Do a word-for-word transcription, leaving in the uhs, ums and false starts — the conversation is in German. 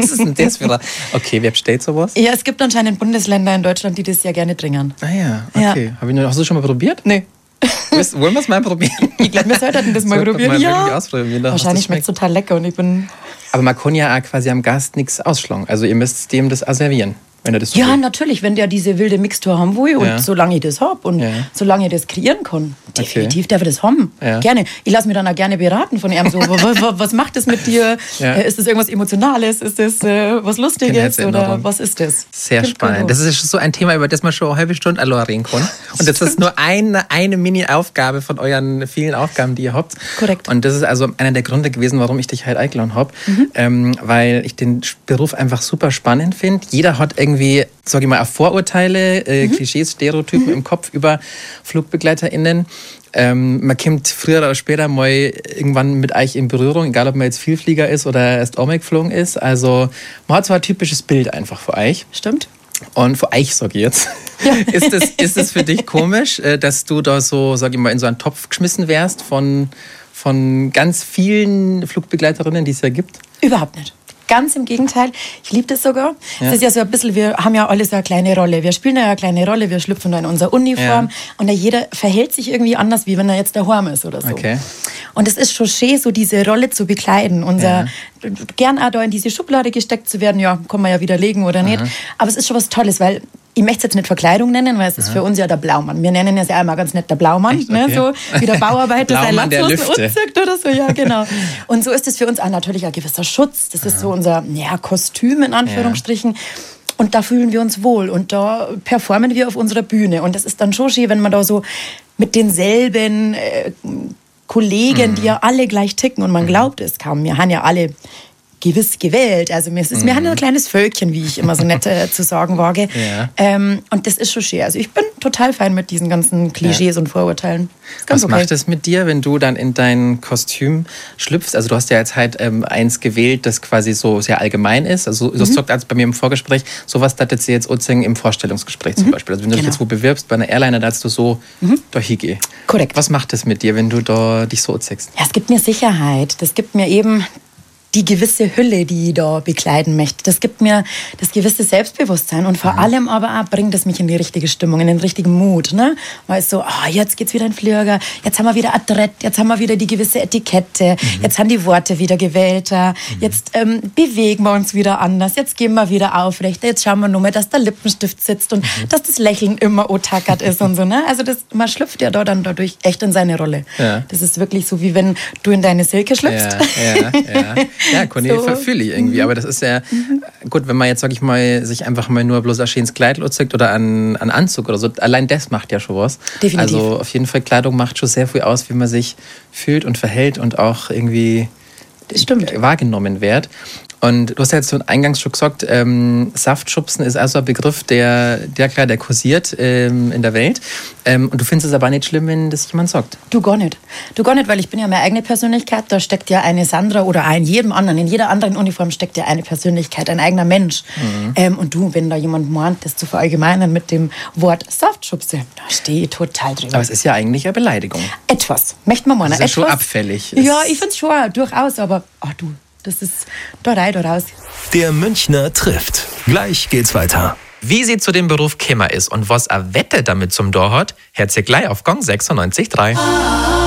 Was ist denn das für... Okay, wer bestellt sowas? Ja, es gibt anscheinend Bundesländer in Deutschland, die das sehr gerne trinken. Ah ja, okay. Ja. Hab ich noch, hast du das schon mal probiert? Nee. Wollen wir es mal probieren? Ich glaube, wir sollten das mal Sollten probieren. Mal ja. ausprobieren. Wahrscheinlich schmeckt es total lecker und ich bin... Aber man kann ja auch quasi am Gast nichts ausschlagen. Also ihr müsst dem das auch servieren, wenn er das so Ja, will. Natürlich, wenn der diese wilde Mixtur haben will und ja. solange ich das habe und ja. solange ich das kreieren kann, definitiv okay. darf er das haben. Ja. Gerne. Ich lasse mich dann auch gerne beraten von ihm. So, was macht das mit dir? Ja. Ist das irgendwas Emotionales? Ist das äh, was Lustiges? Oder was ist das? Sehr Kind spannend. Genau. Das ist so ein Thema, über das man schon eine halbe Stunde allein reden kann. Und das ist nur eine, eine Mini-Aufgabe von euren vielen Aufgaben, die ihr habt. Korrekt. Und das ist also einer der Gründe gewesen, warum ich dich halt eingeladen habe. Mhm. Ähm, weil ich den Beruf einfach super spannend finde. Jeder hat irgendwie, sage ich mal, auch Vorurteile, äh, mhm. Klischees, Stereotypen mhm. im Kopf über FlugbegleiterInnen. Ähm, man kommt früher oder später mal irgendwann mit euch in Berührung, egal ob man jetzt Vielflieger ist oder erst einmal geflogen ist. Also man hat so ein typisches Bild einfach für euch. Stimmt. Und für euch, sag ich jetzt, ja. ist, das, ist das für dich komisch, dass du da so, sag ich mal, in so einen Topf geschmissen wärst von, von ganz vielen Flugbegleiterinnen, die es ja gibt? Überhaupt nicht. Ganz im Gegenteil, ich liebe das sogar. Es ja. ist ja so ein bisschen, wir haben ja alle so eine kleine Rolle. Wir spielen ja eine kleine Rolle, wir schlüpfen da in unsere Uniform ja. und jeder verhält sich irgendwie anders, wie wenn er jetzt daheim ist oder so. Okay. Und es ist schon schön, so diese Rolle zu bekleiden. Unser, ja. Gern auch da in diese Schublade gesteckt zu werden, ja, kann man ja widerlegen oder nicht. Aha. Aber es ist schon was Tolles, weil ich möchte es jetzt nicht Verkleidung nennen, weil es ist Aha. für uns ja der Blaumann. Wir nennen es ja einmal ganz nett der Blaumann, Echt? Okay. Ne, so wie der Bauarbeiter sein Latzhosen anzieht oder so, ja genau. Und so ist es für uns auch natürlich ein gewisser Schutz. Das ist Aha. so unser ja, Kostüm in Anführungsstrichen. Ja. Und da fühlen wir uns wohl und da performen wir auf unserer Bühne. Und das ist dann schon schön, wenn man da so mit denselben äh, Kollegen, mhm. die ja alle gleich ticken und man mhm. glaubt es kaum. Wir haben ja alle gewiss gewählt. Also wir, ist, mhm. wir haben ein kleines Völkchen, wie ich immer so nett äh, zu sagen wage. Ja. Ähm, und das ist schon schön. Also ich bin total fein mit diesen ganzen Klischees ja. und Vorurteilen. Was okay. macht es mit dir, wenn du dann in dein Kostüm schlüpfst? Also du hast ja jetzt halt ähm, eins gewählt, das quasi so sehr allgemein ist. Also du mhm. hast als bei mir im Vorgespräch, sowas darfst du jetzt auch im Vorstellungsgespräch zum mhm. Beispiel. Also wenn du genau. dich jetzt wo bewirbst bei einer Airliner, darfst du so mhm. da hingehen. Korrekt. Was macht das mit dir, wenn du da dich so zeigst? Ja, es gibt mir Sicherheit. Das gibt mir eben die gewisse Hülle, die ich da bekleiden möchte. Das gibt mir das gewisse Selbstbewusstsein und vor mhm. allem aber auch bringt es mich in die richtige Stimmung, in den richtigen Mut. Ne? Weil es so, oh, jetzt geht's wieder in den Flieger, jetzt haben wir wieder Adrett, jetzt haben wir wieder die gewisse Etikette, mhm. jetzt haben die Worte wieder gewählter, mhm. jetzt ähm, bewegen wir uns wieder anders, jetzt gehen wir wieder aufrechter, jetzt schauen wir nur mal, dass der Lippenstift sitzt und mhm. dass das Lächeln immer otackert ist und so. Ne? Also das, man schlüpft ja da dann dadurch echt in seine Rolle. Ja. Das ist wirklich so, wie wenn du in deine Silke schlüpfst. Ja, ja, ja. Ja, Conny, so. Verfühle ich irgendwie. Aber das ist ja mhm. gut, wenn man jetzt, sag ich mal, sich einfach mal nur bloß ein schönes Kleid zeigt oder einen, einen Anzug oder so. Allein das macht ja schon was. Definitiv. Also auf jeden Fall, Kleidung macht schon sehr viel aus, wie man sich fühlt und verhält und auch irgendwie das stimmt. wahrgenommen wird. Und du hast ja jetzt eingangs schon gesagt, ähm, Saftschubsen ist also ein Begriff, der, der klar, der kursiert ähm, in der Welt. Ähm, und du findest es aber nicht schlimm, wenn das jemand sagt? Du gar nicht. Du gar nicht, weil ich bin ja meine eigene Persönlichkeit. Da steckt ja eine Sandra oder in jedem anderen, in jeder anderen Uniform steckt ja eine Persönlichkeit, ein eigener Mensch. Mhm. Ähm, und du, wenn da jemand meint, das zu verallgemeinern mit dem Wort Saftschubse, da stehe ich total drüber. Aber es ist ja eigentlich eine Beleidigung. Etwas. Möchte man meinen. Das ist ja Etwas. schon abfällig. Ja, ich finde es schon durchaus, aber ach du, das ist da rein, da raus. Der Münchner trifft. Gleich geht's weiter. Wie sie zu dem Beruf gekommen ist und was eine Wette damit zum Tor hat, hört sie gleich auf Gong sechsundneunzig Komma drei.